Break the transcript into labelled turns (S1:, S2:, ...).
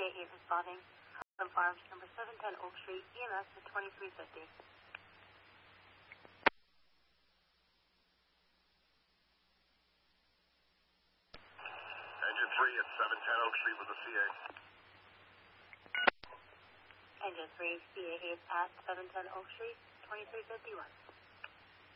S1: CA8 responding. From Farms, number 710 Oak Street, EMS at 2350.
S2: Engine 3 at 710 Oak Street with the CA.
S1: Engine 3, CA8 at 710 Oak Street, 2351.